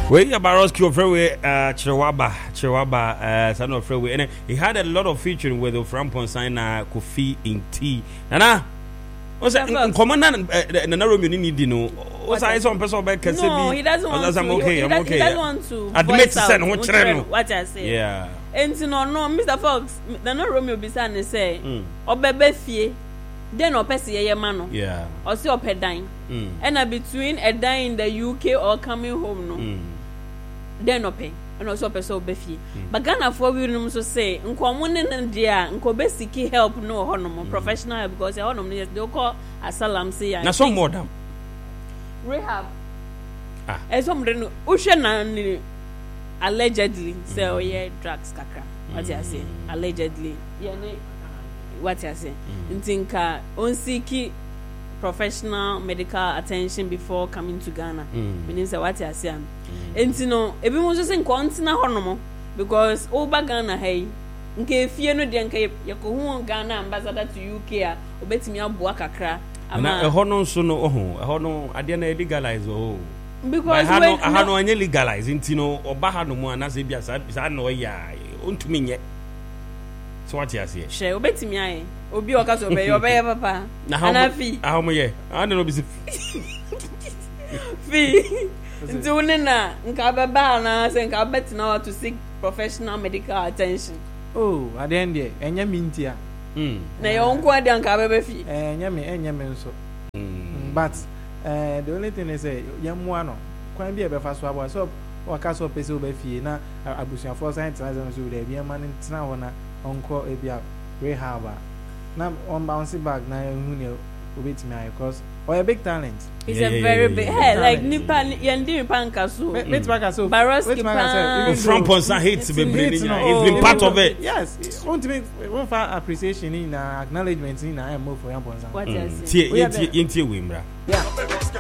We Baroski of Freeway, Chewaba, son of Freeway, and he had a lot of featuring with the Frampon Sign, Kofi in tea. Nana, what's that? Commandant, the narrow you know. What's I saw on person back? No, he doesn't want to. I'm okay. He doesn't want to. Admit to what I say. Yeah. And no, Mr. Fox, the no Romeo Bissan say, or bebe fie, then or Pessi a mano. Yeah. Or see or pedine. And between a dine in the UK or coming home, no. Then no pay. And also person befi. But Ghana for we so say, Nkwamune and dear, Nkobe seeking help no honor, professional help because honor they call asylum say. Now some more them. Rehab. As some Ocean allegedly say oh yeah drugs kakra. What you say? Allegedly. Yeah, what you say? Ntinka on seeking professional medical attention before coming to Ghana. Meaning say what you say. Ntino ebi mo so say nkontina honomo because over Ghana hey nke fie no de nka yakohu Ghana ambassador to UK a obetimi aboa kakra. Na e hono nso no oho e hono ade na legalize oh because I no anye legalize ntino oba ha no mu anase bia sa no ya ontumi nye so what you say she obetimi aye obi o ka so be obeye papa na fi ahomo ye ande no bi se fi ntune na nka baba na say nka betina to seek professional medical attention. Oh at the end there enya mintia na yo nko ade nka baba fi enya me nso but the only thing is yamwa no kwan bi e be fa so abo so waka so pese o be fie na abusuan for science na so dey bi man ntina ho na onko e bia rehab na on bounce back na hu ne obetimi aye cause a big talent. He's a very big head like nipa yendi panka so Baroski pan Frampon Sign hits be he's been part of it. Yes, want to make one for appreciation in acknowledgement in I move for Frampon Sign. What you say? Yenti Wimbra. Yeah.